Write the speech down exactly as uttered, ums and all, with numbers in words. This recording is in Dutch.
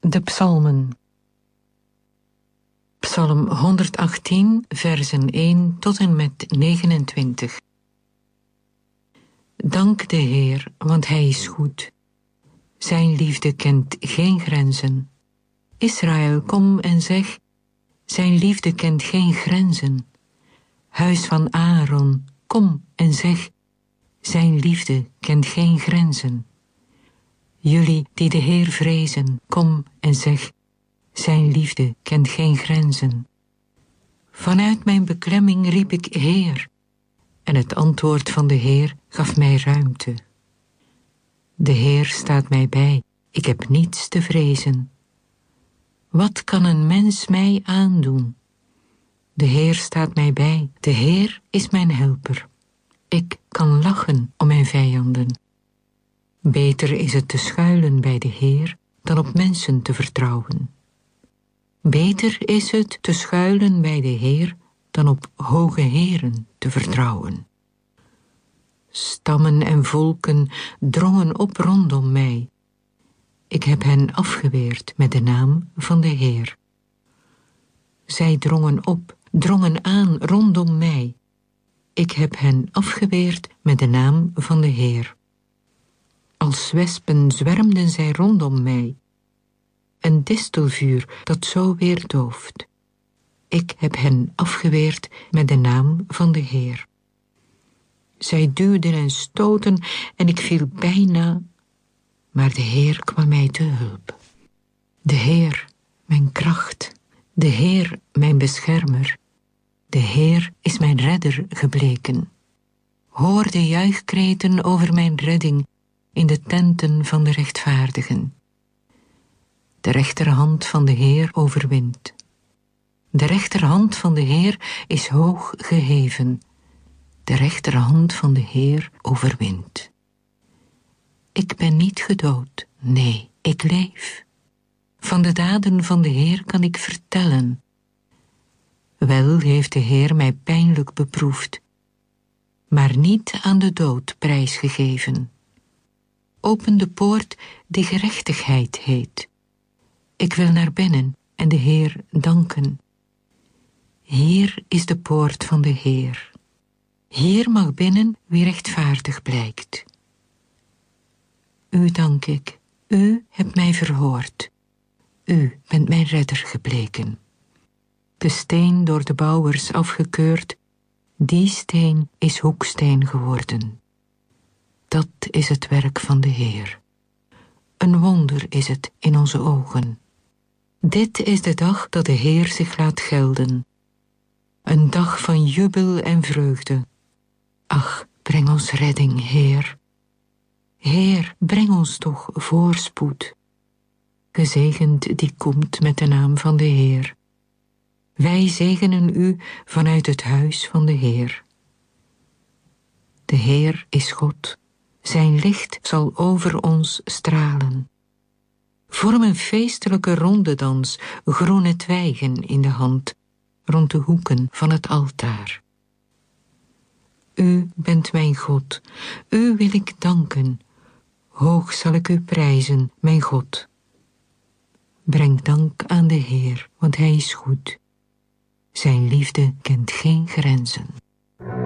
De psalmen. Psalm honderdachttien, versen één tot en met negenentwintig. Dank de Heer, want Hij is goed. Zijn liefde kent geen grenzen. Israël, kom en zeg, zijn liefde kent geen grenzen. Huis van Aaron, kom en zeg, zijn liefde kent geen grenzen. Jullie die de Heer vrezen, kom en zeg, zijn liefde kent geen grenzen. Vanuit mijn beklemming riep ik Heer, en het antwoord van de Heer gaf mij ruimte. De Heer staat mij bij, ik heb niets te vrezen. Wat kan een mens mij aandoen? De Heer staat mij bij, de Heer is mijn helper. Ik kan lachen om mijn vijanden. Beter is het te schuilen bij de Heer dan op mensen te vertrouwen. Beter is het te schuilen bij de Heer dan op hoge heren te vertrouwen. Stammen en volken drongen op rondom mij. Ik heb hen afgeweerd met de naam van de Heer. Zij drongen op, drongen aan rondom mij. Ik heb hen afgeweerd met de naam van de Heer. Als wespen zwermden zij rondom mij. Een distelvuur dat zo weer dooft. Ik heb hen afgeweerd met de naam van de Heer. Zij duwden en stoten en ik viel bijna, maar de Heer kwam mij te hulp. De Heer, mijn kracht, de Heer, mijn beschermer. De Heer is mijn redder gebleken. Hoor de juichkreten over mijn redding in de tenten van de rechtvaardigen. De rechterhand van de Heer overwint. De rechterhand van de Heer is hoog geheven. De rechterhand van de Heer overwint. Ik ben niet gedood, nee, ik leef. Van de daden van de Heer kan ik vertellen. Wel heeft de Heer mij pijnlijk beproefd, maar niet aan de dood prijsgegeven. Open de poort die gerechtigheid heet. Ik wil naar binnen en de Heer danken. Hier is de poort van de Heer. Hier mag binnen wie rechtvaardig blijkt. U dank ik, u hebt mij verhoord. U bent mijn redder gebleken. De steen door de bouwers afgekeurd, die steen is hoeksteen geworden. Dat is het werk van de Heer. Een wonder is het in onze ogen. Dit is de dag dat de Heer zich laat gelden. Een dag van jubel en vreugde. Ach, breng ons redding, Heer. Heer, breng ons toch voorspoed. Gezegend die komt met de naam van de Heer. Wij zegenen u vanuit het huis van de Heer. De Heer is God. Zijn licht zal over ons stralen. Vorm een feestelijke rondedans, groene twijgen in de hand, rond de hoeken van het altaar. U bent mijn God, u wil ik danken. Hoog zal ik u prijzen, mijn God. Breng dank aan de Heer, want Hij is goed. Zijn liefde kent geen grenzen.